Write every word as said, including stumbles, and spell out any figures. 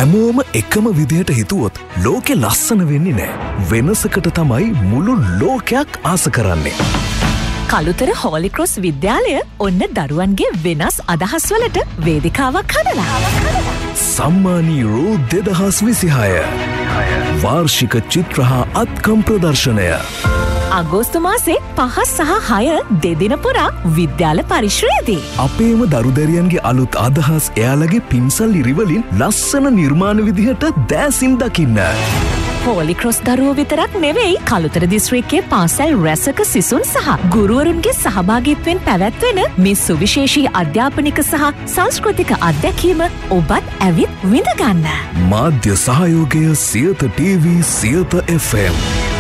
හැමෝම එකම විදිහට හිතුවොත් ලෝකෙ ලස්සන වෙන්නේ නෑ. වෙනසකට තමයි මුළු ලෝකයක් ආස කරන්නේ. කළුතර හෝලි ක්‍රොස් විද්‍යාලය ඔන්න දරුවන්ගේ වෙනස් අදහස් වලට වේදිකාවක් හදලා. සම්මානීරෝ දෙදහස් විසිහය වාර්ෂික චිත්‍ර හා අත්කම් ප්‍රදර්ශනය අගෝස්තු මාසේ පහ සහ හය දෙදින පුරා විද්‍යාල පරිශ්‍රයේදී. අපේම දරුදැරියන්ගේ අලුත් අදහස් එයාලගේ පින්සල් ඉරිවලින් ලස්සන නිර්මාණ විදිහට දෑසින් දකින්න. හෝලි ක්‍රොස් දරුවෝ විතරක් නෙවෙයි කළුතර දිස්ත්‍රික්කයේ පාසල් රැසක සිසුන් සහ ගුරුවරුන්ගේ සහභාගීත්වයෙන් පැවැත්වෙන මේ සුවිශේෂී අධ්‍යාපනික සහ සංස්කෘතික අත්දැකීම ඔබත් ඇවිත් විඳ ගන්න. මාධ්‍ය සහයෝගය Siyatha TV Siyatha F M.